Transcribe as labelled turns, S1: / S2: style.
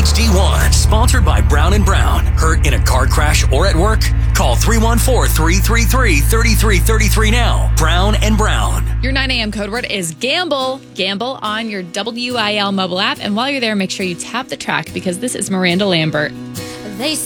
S1: HD1, sponsored by Brown & Brown. Hurt in a car crash or at work? Call 314-333-3333 now. Brown & Brown.
S2: Your 9 a.m. code word is gamble. Gamble on your WIL mobile app. And while you're there, make sure you tap the track because this is Miranda Lambert.
S3: They